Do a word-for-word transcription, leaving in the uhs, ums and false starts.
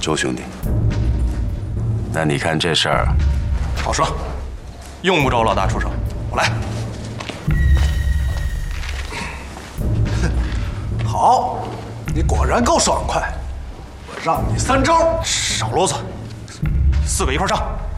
周兄弟，那你看这事儿， 好说，用不着老大出手，我来。 好，你果然够爽快，我让你三招。 少啰嗦，四个一块上。